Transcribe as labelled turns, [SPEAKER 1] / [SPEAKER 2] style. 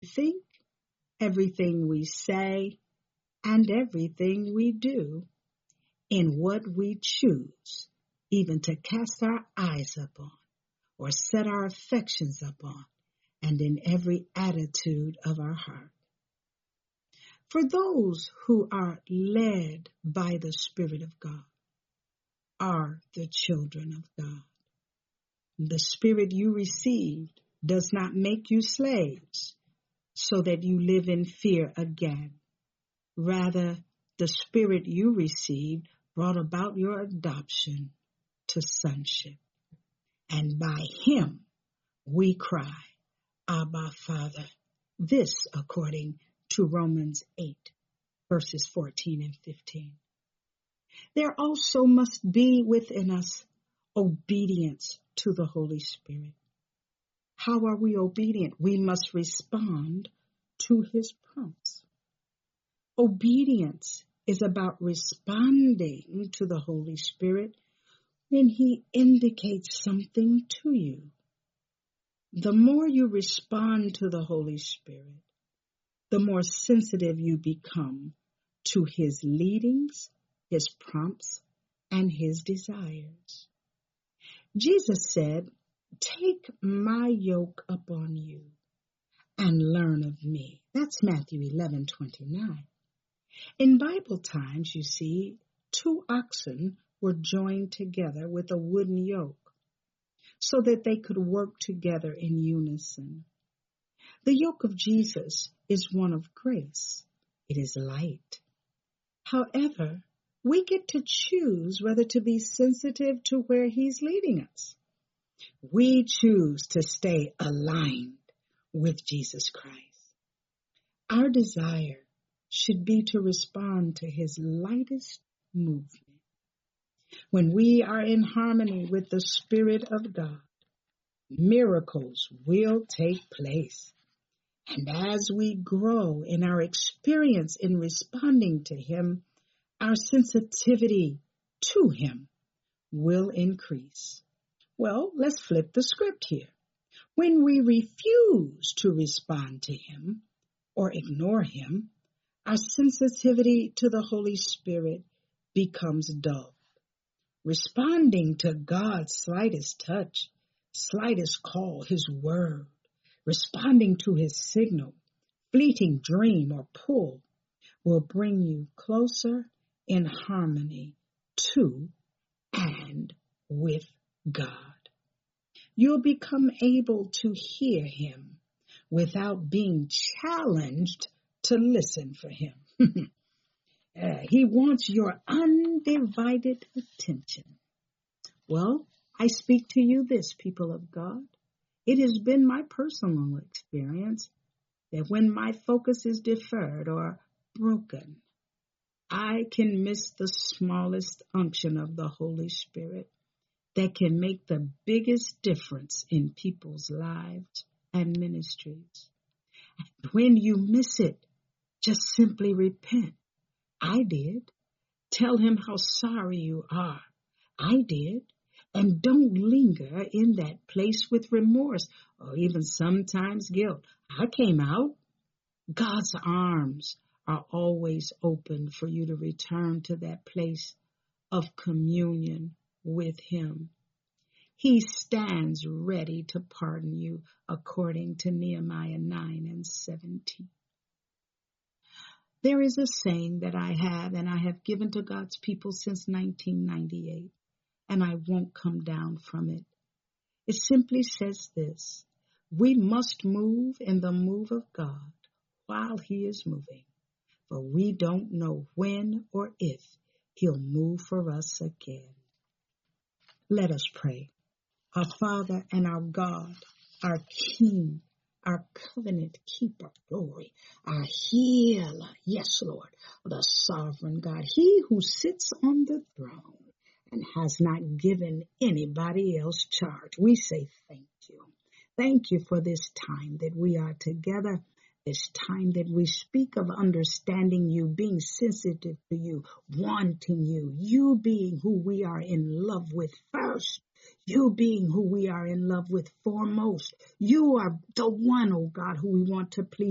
[SPEAKER 1] think, everything we say, and everything we do, in what we choose, even to cast our eyes upon or set our affections upon, and in every attitude of our heart. For those who are led by the Spirit of God are the children of God. The Spirit you received does not make you slaves so that you live in fear again. Rather, the Spirit you received brought about your adoption to sonship. And by Him we cry, Abba, Father. This according to Romans 8, verses 14 and 15. There also must be within us obedience to the Holy Spirit. How are we obedient? We must respond to His prompts. Obedience is about responding to the Holy Spirit when He indicates something to you. The more you respond to the Holy Spirit, the more sensitive you become to His leadings, His prompts, and His desires. Jesus said, "Take my yoke upon you and learn of me." That's Matthew 11:29. In Bible times, you see, 2 oxen were joined together with a wooden yoke so that they could work together in unison. The yoke of Jesus is one of grace. It is light. However, we get to choose whether to be sensitive to where He's leading us. We choose to stay aligned with Jesus Christ. Our desire should be to respond to His lightest movement. When we are in harmony with the Spirit of God, miracles will take place. And as we grow in our experience in responding to Him, our sensitivity to Him will increase. Well, let's flip the script here. When we refuse to respond to Him or ignore Him, our sensitivity to the Holy Spirit becomes dull. Responding to God's slightest touch, slightest call, His word, responding to His signal, fleeting dream or pull will bring you closer in harmony to and with God. You'll become able to hear Him without being challenged to listen for Him. He wants your undivided attention. Well, I speak to you this, people of God. It has been my personal experience that when my focus is deferred or broken, I can miss the smallest unction of the Holy Spirit that can make the biggest difference in people's lives and ministries. When you miss it, just simply repent. I did. Tell Him how sorry you are. I did. And don't linger in that place with remorse or even sometimes guilt. I came out. God's arms are always open for you to return to that place of communion with Him. He stands ready to pardon you according to Nehemiah 9:17. There is a saying that I have given to God's people since 1998, and I won't come down from it. It simply says this: we must move in the move of God while He is moving, for we don't know when or if He'll move for us again. Let us pray. Our Father and our God, our King, our covenant keeper, glory, our healer, yes, Lord, the sovereign God, He who sits on the throne and has not given anybody else charge. We say thank you. Thank you for this time that we are together, this time that we speak of understanding you, being sensitive to you, wanting you, you being who we are in love with first, you being who we are in love with foremost. You are the one, oh God, who we want to please.